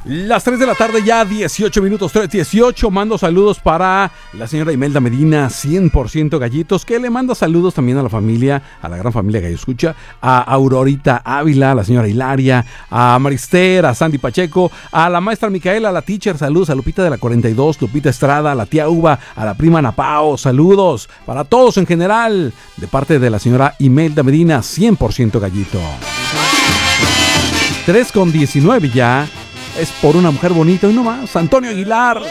Las 3 de la tarde ya, 18 minutos, 3:18. Mando saludos para la señora Imelda Medina, 100% gallitos, que le manda saludos también a la familia, a la gran familia Gallo Escucha, a Aurorita Ávila, a la señora Hilaria, a Marister, a Sandy Pacheco, a la maestra Micaela, a la teacher, saludos a Lupita de la 42, Lupita Estrada, a la tía Uva, a la prima Napao, saludos para todos en general, de parte de la señora Imelda Medina, 100% gallito. 3:19 ya. Es por una mujer bonita y no más. Antonio Aguilar.